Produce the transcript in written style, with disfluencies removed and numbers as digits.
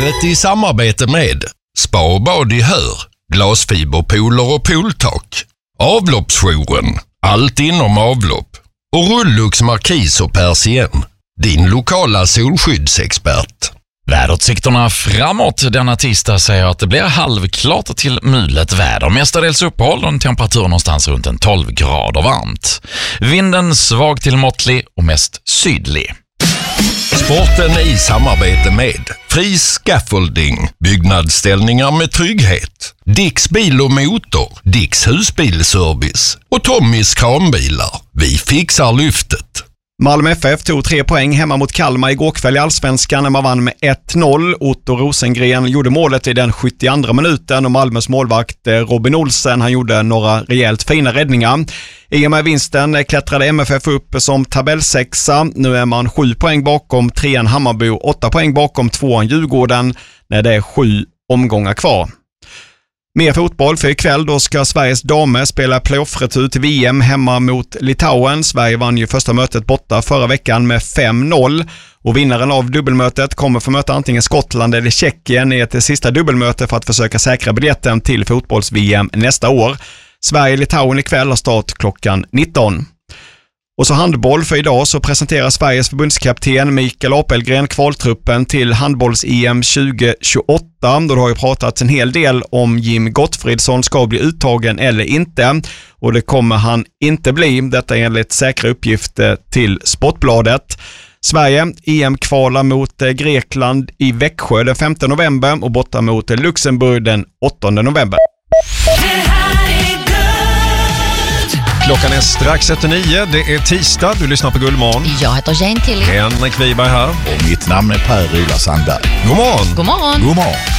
vädret i samarbete med Spa och bad i Hör, glasfiberpooler och pooltak, Avloppsjouren, allt inom avlopp och Rullux Markis och Persien, din lokala solskyddsexpert. Väderutsikterna framåt denna tisdag säger att det blir halvklart till mulet väder. Mestadels uppehåll och en temperatur någonstans runt en 12 grader varmt. Vinden svag till måttlig och mest sydlig. Sporten i samarbete med Fri Scaffolding, byggnadsställningar med trygghet, Dicks bil och motor, Dicks husbilservice och Tommys kranbilar. Vi fixar lyftet. Malmö FF tog 3 poäng hemma mot Kalmar igår kväll i Allsvenskan när man vann med 1-0. Otto Rosengren gjorde målet i den 72:a minuten och Malmös målvakt Robin Olsen, han gjorde några rejält fina räddningar. I och med vinsten klättrade MFF upp som tabellsexa. Nu är man 7 poäng bakom 3:an Hammarby och 8 poäng bakom 2:an Djurgården när det är 7 omgångar kvar. Mer fotboll för ikväll, då ska Sveriges damer spela playoff-retur till VM hemma mot Litauen. Sverige vann ju första mötet borta förra veckan med 5-0 och vinnaren av dubbelmötet kommer få möta antingen Skottland eller Tjeckien i ett sista dubbelmöte för att försöka säkra biljetten till fotbolls-VM nästa år. Sverige-Litauen ikväll har start klockan 19. Och så handboll, för idag så presenterar Sveriges förbundskapten Mikael Apelgren kvaltruppen till handbolls-EM 2028. Då har ju pratats en hel del om Jim Gottfridsson ska bli uttagen eller inte. Och det kommer han inte bli, detta enligt säkra uppgifter till Sportbladet. Sverige EM-kvalar mot Grekland i Växjö den 5 november och borta mot Luxemburg den 8 november. Klockan är strax efter 9. Det är tisdag. Du lyssnar på Guldmorgon. Jag heter Jane Tilly. Henrik Wiberg här. Och mitt namn är Per Ryla Sandberg. God morgon. God morgon. God morgon.